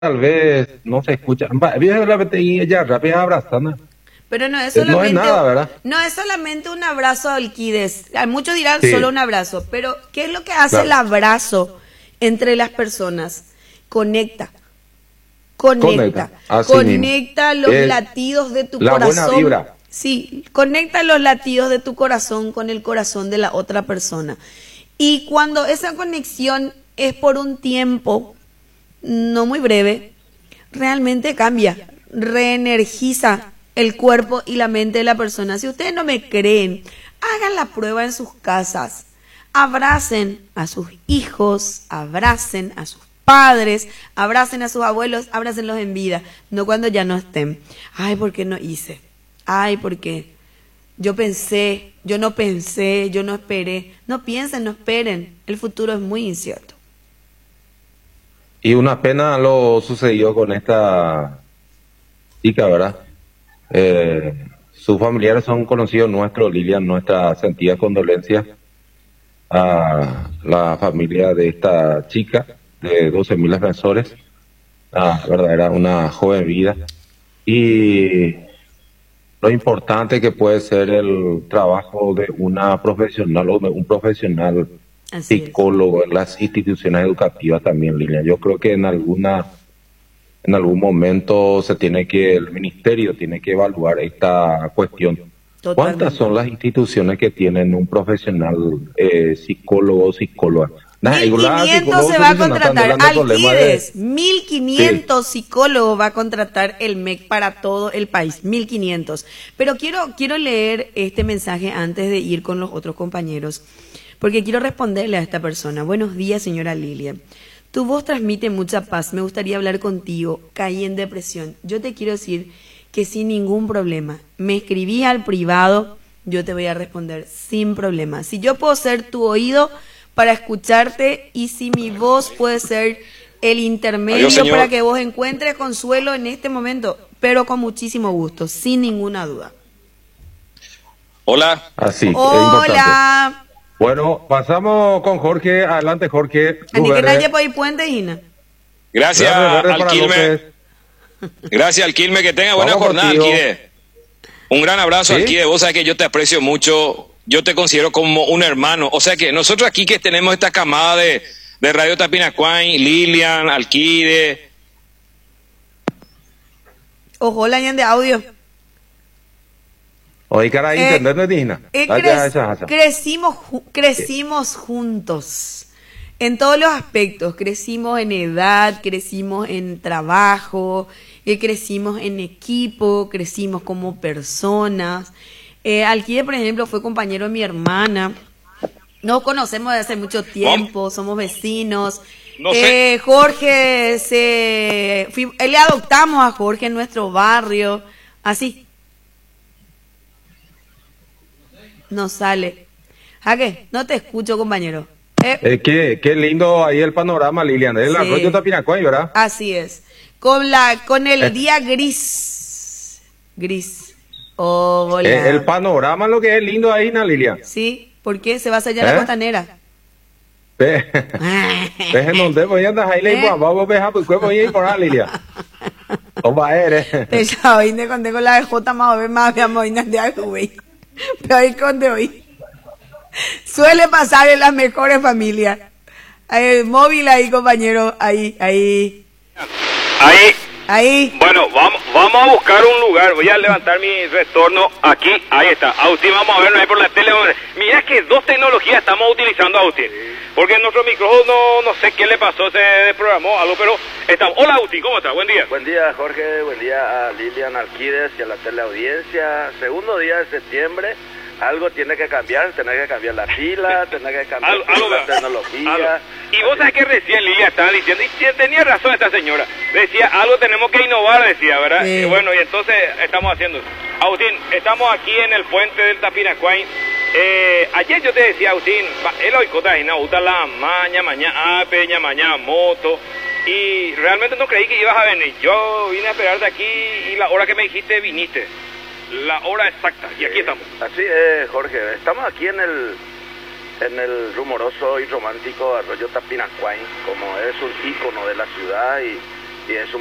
tal vez no se escucha. Viene la y ella rápida abrazando. Pero no es No es solamente, nada, ¿verdad? no es solamente un abrazo a Alquides. Muchos dirán Sí, solo un abrazo, pero ¿qué es lo que hace el claro. abrazo entre las personas? Conecta, Conecta, conecta, así mismo. conecta los Es latidos de tu la buena corazón. vibra. Sí, conecta los latidos de tu corazón con el corazón de la otra persona. Y cuando esa conexión es por un tiempo no muy breve, realmente cambia, reenergiza el cuerpo y la mente de la persona. Si ustedes no me creen, hagan la prueba en sus casas. Abracen a sus hijos, abracen a sus padres, abracen a sus abuelos, abrácenlos en vida, no cuando ya no estén. Ay, ¿por qué no hice? Ay, ¿por qué? Yo pensé, yo no pensé, yo no esperé. No piensen, no esperen. El futuro es muy incierto. Y una pena lo sucedió con esta chica, ¿verdad? Sus familiares son conocidos nuestros, Lilian, nuestra sentida condolencia a la familia de esta chica de 12.000 defensores. ¿Verdad? Era una joven vida. Y lo importante que puede ser el trabajo de una profesional o de un profesional Así es. psicólogo en las instituciones educativas también, Lilian. Yo creo que en algún momento el ministerio tiene que evaluar esta cuestión. ¿Cuántas Totalmente. son las instituciones que tienen un profesional psicólogo o psicóloga? Nada, Mil igual la quinientos psicólogo se va a soluciona también contratar. el problema de... Alquides, mil Sí, quinientos psicólogos va a contratar el MEC para todo el país. 1.500. Pero quiero leer este mensaje antes de ir con los otros compañeros, porque quiero responderle a esta persona. Buenos días, señora Lilia. Tu voz transmite mucha paz. Me gustaría hablar contigo. Caí en depresión. Yo te quiero decir que sin ningún problema. Me escribí al privado. Yo te voy a responder sin problema. Si yo puedo ser tu oído para escucharte y si mi voz puede ser el intermedio Adiós, para señor. que vos encuentres consuelo en este momento, pero con muchísimo gusto, sin ninguna duda. Hola. así, es importante. Hola. Bueno, pasamos con Jorge. Adelante, Jorge. Ani Luz que nadie verde. puede ir puente, Gina. Gracias Verde, verde al para Quilme. López. Gracias al Quilme. Que tenga buena Vamos jornada, contigo. Alquide. Un gran abrazo, ¿Sí? Alquide. Vos sabés que yo te aprecio mucho. Yo te considero como un hermano. O sea que nosotros aquí que tenemos esta camada de Radio Tapinacuay, Lilian, Alquide. Ojo, la ñan de audio. Oye, cara, internet no es digna. Crecimos juntos en todos los aspectos. Crecimos en edad, crecimos en trabajo, crecimos en equipo, crecimos como personas. Alquide, por ejemplo, fue compañero de mi hermana. Nos conocemos desde hace mucho tiempo, somos vecinos. No sé. Jorge, le adoptamos a Jorge en nuestro barrio, así. No sale. Jaque, no te escucho, compañero. Qué lindo ahí el panorama, Lilian. El Sí. arroyo Tapinacuay, ¿verdad? Así es. Con el día gris. Gris. Hola. El panorama lo que es lindo ahí, ¿no, Lilian? Sí, ¿por qué? Se va a sellar la costanera. Dejen donde voy a andar ahí, vamos a ver, pues, voy a ir por ahí, Lilian. ¿Cómo eres? Te ya hoy te conté con la de J más o menos más de amoinas de algo, güey. Pero ahí conté hoy. Suele pasar en las mejores familias. El móvil ahí, compañero. Ahí. Ahí, Ahí. bueno, vamos a buscar un lugar. Voy a levantar mi retorno aquí. Ahí está. Agustín, vamos a verlo ahí por la tele. Mira que dos tecnologías estamos utilizando, Agustín. Porque nuestro micrófono, no sé qué le pasó, se desprogramó algo, pero estamos. Hola, Agustín, ¿cómo estás? Buen día. Buen día, Jorge. Buen día a Lilian Alquides y a la teleaudiencia. Segundo día de septiembre. Algo tiene que cambiar la pila, tiene que cambiar la tecnología. Y vos sabés que recién Lilia estaba diciendo, y tenía razón esta señora, decía, algo tenemos que innovar, decía, ¿verdad? Sí. Bueno, y entonces estamos haciendo eso. Agustín, estamos aquí en el puente del Tapinacuay. Ayer yo te decía, Agustín, el oicota y no gusta la mañana peña, mañana moto, y realmente no creí que ibas a venir. Yo vine a esperarte aquí y la hora que me dijiste viniste. La hora exacta, y aquí estamos. Así es, Jorge. Estamos aquí en el rumoroso y romántico arroyo Tapinacuay, como es un ícono de la ciudad, y y en su